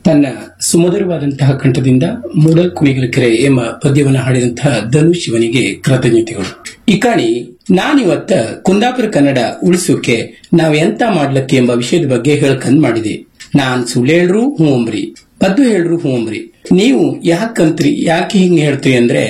ತನ್ನ ಸುಮಧುರವಾದಂತಹ ಕಂಠದಿಂದ ಮೂಡಲ್ ಕುಣಿಗಲ ಕೆರೆ ಎಂಬ ಪದ್ಯವನ್ನು ಹಾಡಿದಂತಹ ಧನು ಶಿವನಿಗೆ ಕೃತಜ್ಞತೆಗಳು. ಈ ಕಾಣಿ ನಾನಿವತ್ತ ಕುಂದಾಪುರ ಕನ್ನಡ ಉಳಿಸೋಕೆ ನಾವ್ ಎಂತ ಮಾಡ್ಲಕ್ಕೆ ಎಂಬ ವಿಷಯದ ಬಗ್ಗೆ ಹೇಳ್ಕಂದ್ ಮಾಡಿದೆ. ನಾನ್ ಸುಳ್ಳು ಹೇಳ್ರು ಹೂಂಬ್ರಿ, ಪದ್ದು ಹೇಳ್ರು ಹೂಂಬ್ರಿ. ನೀವು ಯಾಕೆ ಹಿಂಗ್ ಹೇಳ್ತೀವಿ ಅಂದ್ರೆ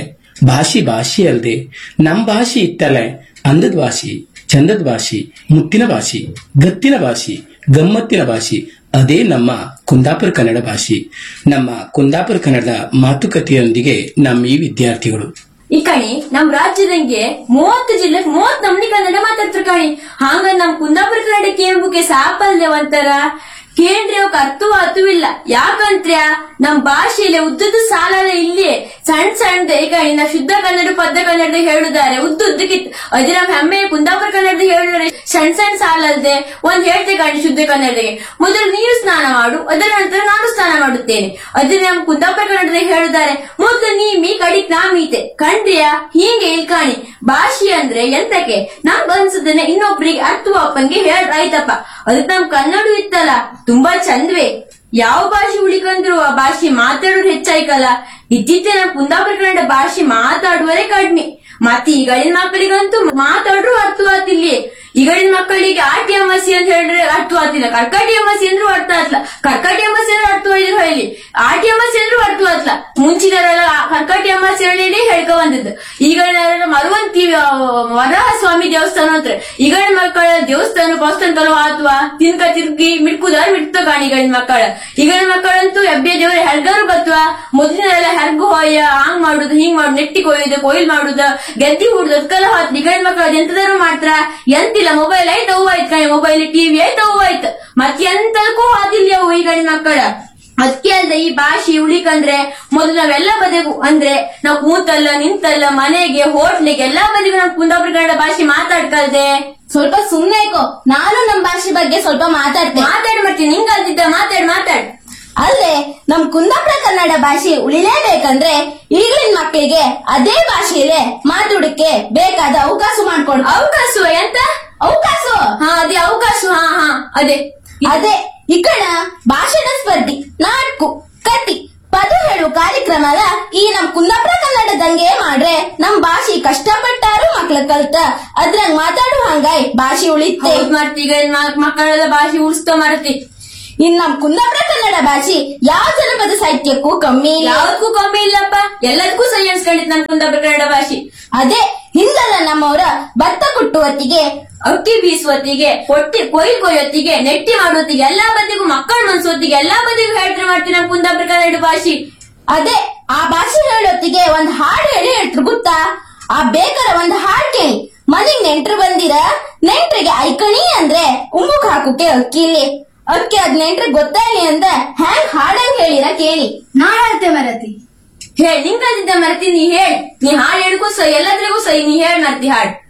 ಭಾಷೆ ಅಲ್ದೆ ನಮ್ ಭಾಷೆ ಇತ್ತಲ್ಲ, ಅಂದದ ಭಾಷೆ, ಚಂದದ ಭಾಷೆ, ಮುತ್ತಿನ ಭಾಷೆ, ಗತ್ತಿನ ಭಾಷೆ, ಗಮ್ಮತ್ತಿನ ಭಾಷೆ, ಅದೇ ನಮ್ಮ ಕುಂದಾಪುರ ಕನ್ನಡ ಭಾಷೆ. ನಮ್ಮ ಕುಂದಾಪುರ ಕನ್ನಡದ ಮಾತುಕತೆಯೊಂದಿಗೆ ನಮ್ಮ ಈ ವಿದ್ಯಾರ್ಥಿಗಳು ಈ ಕಣಿ ನಮ್ ರಾಜ್ಯದಂಗೆ 30 ಜಿಲ್ಲೆ 30 ನಮ್ನಿ ಕನ್ನಡ ಮಾತಾಡ್ತಾರ ಕಣಿ. ಹಂಗ ನಮ್ ಕುಂದಾಪುರ ಕನ್ನಡ ಕೇಳ್ಬುಕೆ ಸಾಪಲ್ಲೆ ಒಂಥರ ಕೇಂದ್ರ ಅರ್ಥವಿಲ್ಲ. ಯಾಕಂದ್ರೆ ನಮ್ ಭಾಷೆಯಲ್ಲಿ ಉದ್ದದ ಸಾಲಲ್ಲ, ಇಲ್ಲಿ ಸಣ್ಣದೇ ಕಣಿ. ನಾವ್ ಶುದ್ಧ ಕನ್ನಡ ಪದ್ಯ ಕನ್ನಡದ ಹೇಳುದಾರೆ ಉದ್ದಕ್ಕಿತ್ತು, ಅದೇ ನಮ್ ಹೆಮ್ಮೆ ಕುಂದಾಪುರ ಕನ್ನಡದ ಹೇಳಿದ್ರೆ ಸಣ್ಣ ಸಾಲ ಅಲ್ದೆ ಒಂದ್ ಹೇಳ್ತೆ ಕಣಿ. ಶುದ್ಧ ಕನ್ನಡಗೆ ಮೊದಲು ನೀರು ಸ್ನಾನ ಮಾಡು, ಅದರ ನಂತರ ನಾನು ಸ್ನಾನ ಮಾಡುತ್ತೇನೆ. ಅದೇ ನಮ್ ಕುಂದಾಪುರ ಕನ್ನಡದ ಹೇಳುದಾರೆ ಮೊದಲು ನೀ ಮೀ ಕಡಿಕ್ ನಾ ಮೀತೆ ಕಂಡ್ರಿಯ. ಹೀಗೆ ಇಲ್ಕಾಣಿ ಭಾಷೆ ಅಂದ್ರೆ ಎಂತಕ್ಕೆ ನಮ್ಗ್ ಅನ್ಸದನ್ನ ಇನ್ನೊಬ್ರಿಗೆ ಅರ್ಥವಪ್ಪನ್ಗೆ ಹೇಳ್ರಾಯ್ತಪ್ಪ. ಅದಕ್ಕೆ ನಮ್ ಕನ್ನಡ ಇತ್ತಲ್ಲ ತುಂಬಾ ಚಂದ್ವೆ. ಯಾವ ಭಾಷೆ ಉಳಿಕಂದ್ರು ಆ ಭಾಷೆ ಮಾತಾಡೋರು ಹೆಚ್ಚಾಯ್ಕಲ್ಲ. ಇತ್ತೀಚೆಗೆ ನಮ್ ಕುಂದಾಪುರ ಕನ್ನಡ ಭಾಷೆ ಮಾತಾಡುವರೇ ಕಡಿಮೆ. ಮತ್ತೆ ಈಗಳಿನ ಮಕ್ಕಳಿಗಂತೂ ಮಾತಾಡ್ರು ಅರ್ಥವಾತಿಲ್ಲಿ. ಈಗಳಿನ ಮಕ್ಕಳಿಗೆ ಆಟಿ ಅಮಾಸಿ ಅಂತ ಹೇಳಿದ್ರೆ ಅರ್ಥವಾತಿಲ್ಲ, ಕರ್ಕಾಟಿ ಅಮಾಸಿ ಅಂದ್ರೂ ಅರ್ಥ ಆತ್ಲ, ಕರ್ಕಾಟಿ ಅಮಾಸಿ ಅಂದ್ರೆ ಅರ್ಥವಾಗಿದ್ರು ಹೇಳಿ, ಆಟಿ ಅಮಾಸಿ ಅಂದ್ರೂ ಅರ್ಥವಾತ್ಲ. ಮುಂಚಿನವರೆಲ್ಲ ಕರ್ಕಾಟಿ ಅಮಾಸಿ ಹೇಳಿ ಹೇಳ್ಕೊ ಬಂದಿದ್ದು. ಈಗಳಿನ ಮರುವಂತಿ ವರಹ ಸ್ವಾಮಿ ದೇವಸ್ಥಾನ ಅಂತ ಈಗಳಿನ ಮಕ್ಕಳ ದೇವಸ್ಥಾನ ಪೌಸ್ತಂತಲೋ ಅಥವಾ ತಿನ್ಕ ತಿರ್ಗಿ ಮಿಡ್ಕುದಾರ ಮಿಡ್ತ ಕಾಣಿ ಈಗಳಿನ ಮಕ್ಕಳ. ಈಗಳಿನ ಮಕ್ಕಳಂತೂ ಎಬ್ಬೆ ದೇವ್ರ ಹೆರ್ಗಾರು ಬತ್ವ. ಮೊದಲಿನೆಲ್ಲ ಹೆರ್ಗು ಹೋಯ ಹಂಗ್ ಮಾಡುದು ಹಿಂಗ್ ಮಾಡುದು, ನೆಟ್ಟಿ ಕೊಯ್ಯುದು, ಕೊಯ್ಲ್ ಮಾಡುದು, ಗೆದ್ದಿ ಹುಡುದು, ಅದಕ್ಕೆಲ್ಲ ಹೋತ್. ಈಗಳಿನ ಮಕ್ಕಳು ಎಂತದಾರು ಮಾಡ್ತಾರ. ಎಂತಿಲ್ಲ, ಮೊಬೈಲ್ ಆಯ್ತು ಅವು ಆಯ್ತು ಕಣಿ, ಮೊಬೈಲ್ ಟಿವಿ ಆಯ್ತು ಅವು ಆಯ್ತು, ಮತ್ತೆ ಎಂತಕ್ಕೂ ಆದಿಲ್ಲ ಅವು ಈಗಳಿನ ಮಕ್ಕಳ. ಅದಕ್ಕೆ ಅಲ್ದ ಈ ಭಾಷೆ ಉಳಿಕಂದ್ರೆ ಮೊದಲು ನಾವೆಲ್ಲ ಬದಿಗೂ ಅಂದ್ರೆ ನಾವ್ ಕೂತಲ್ಲ ನಿಂತಲ್ಲ ಮನೆಗೆ ಹೋಟ್ಲಿಗೆ ಎಲ್ಲಾ ಬದಿಗೂ ನಮ್ ಕುಂದಾಪುರ ಕನ್ನಡ ಭಾಷೆ ಮಾತಾಡ್ಕಲ್ದೆ. ಸ್ವಲ್ಪ ಸುಮ್ನೆ ಇಕೋ, ನಾನು ನಮ್ ಭಾಷೆ ಬಗ್ಗೆ ಸ್ವಲ್ಪ ಮಾತಾಡ್ತೀನಿ. ನಿಂಗಲ್ದಿದ್ದ ಮಾತಾಡ್ ಅಲ್ಲದೆ ನಮ್ ಕುಂದಾಪುರ ಕನ್ನಡ ಭಾಷೆ ಉಳಿಲೇಬೇಕಂದ್ರೆ ಈಗಿನ ಮಕ್ಕಳಿಗೆ ಅದೇ ಭಾಷೆಯಲ್ಲೇ ಮಾತಾಡಕ್ಕೆ ಬೇಕಾದ ಅವಕಾಶ ಮಾಡ್ಕೊಡು. ಅವಕಾಶ ಎಂತ ಅವಕಾಶ? ಅದೇ ಅವಕಾಶ. ಅದೇ ಇಕಣ ಭಾಷಣ ಸ್ಪರ್ಧಿ, ನಾಟಕ, ಕತಿ, ಪದ ಹೇಳುವ ಕಾರ್ಯಕ್ರಮದ ಈ ನಮ್ ಕುಂದಾಪುರ ಕನ್ನಡದಂಗೆ ಮಾಡ್ರೆ ನಮ್ ಭಾಷೆ ಕಷ್ಟಪಟ್ಟಾರು ಮಕ್ಳ ಕಲ್ತ ಅದ್ರಂಗ್ ಮಾತಾಡುವ ಹಂಗಾಯ್ ಭಾಷೆ ಉಳಿತೆ. ಈಗ ಮಕ್ಕಳೆಲ್ಲ ಭಾಷೆ ಉಳಿಸ್ತಾ ಮಾರತಿ. ಇನ್ ನಮ್ ಕುಂದಾಪುರ ಕನ್ನಡ ಭಾಷೆ ಯಾವ ಜನಪದ ಸಾಹಿತ್ಯಕ್ಕೂ ಕಮ್ಮಿ, ಯಾವಕ್ಕೂ ಕಮ್ಮಿ ಇಲ್ಲಪ್ಪ. ಎಲ್ಲದಕ್ಕೂ ಸರಿ ಅನ್ಸ್ಕೊಂಡಿತ್ ನಮ್ ಕುಂದಾಪುರ ಕನ್ನಡ ಭಾಷೆ. ಅದೇ ಹಿಂದೆಲ್ಲ ನಮ್ಮವ್ರ ಭತ್ತ ಕುಟ್ಟುವತ್ತಿಗೆ, ಅಕ್ಕಿ ಬೀಸುವತ್ತಿಗೆ, ಕೊಯ್ಯೊತ್ತಿಗೆ, ನೆಟ್ಟಿ ಮಾಡೋತ್ತಿಗೆ, ಎಲ್ಲಾ ಬದಿಗೂ ಮಕ್ಕಳು ಮನ್ಸೋತ್ತಿಗೆ ಎಲ್ಲಾ ಬದಿಗೂ ಹೇಳ್ತಾರೆ ಮಾಡ್ತೀವಿ ನಮ್ ಕುಂದಾಪುರ ಕನ್ನಡ ಭಾಷೆ. ಅದೇ ಆ ಭಾಷೆ ಹೇಳೋತ್ತಿಗೆ ಒಂದ್ ಹಾಡು ಹೇಳ್ತ್ರು ಗೊತ್ತಾ? ಆ ಬೇಕಾರ ಒಂದ್ ಹಾಡ್ ಕೇಳಿ. ಮನೆಗ್ ನೆಂಟ್ರು ಬಂದಿರ, ನೆಂಟ್ರಿಗೆ ಐಕಣಿ ಅಂದ್ರೆ ಉಮ್ಮುಕ್ ಹಾಕುಕೆ ಅಕ್ಕಿಲಿ. ಅಕ್ಕಿ ಅದ್ ನೆಂಟ್ರಿಗೆ ಗೊತ್ತಾಯ್ಲಿ ಅಂದ್ರೆ ಹ್ಯಾಂಗ್ ಹಾಡಂಗ್ ಹೇಳಿರ ಕೇಳಿ. ನಾಡಾಡ್ತೆ ಮರತಿ ಹೇಳಿ, ನಿಂಗದಿದ್ದ ಮರತಿ ನೀ ಹಾಡ್ ಹೇಳ್ಕೋ ಎಲ್ಲದ್ರಿಗೂ ಸೈ ನೀ ಹೇಳ್ ಮರ್ತಿ ಹಾಡ್.